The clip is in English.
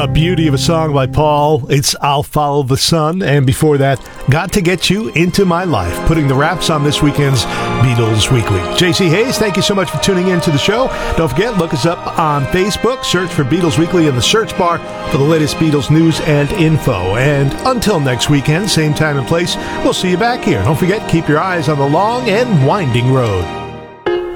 A beauty of a song by Paul. It's I'll Follow the Sun. And before that, Got to Get You Into My Life, putting the wraps on this weekend's Beatles Weekly. JC Hayes, thank you so much for tuning in to the show. Don't forget, look us up on Facebook. Search for Beatles Weekly in the search bar for the latest Beatles news and info. And until next weekend, same time and place, we'll see you back here. Don't forget, keep your eyes on the long and winding road.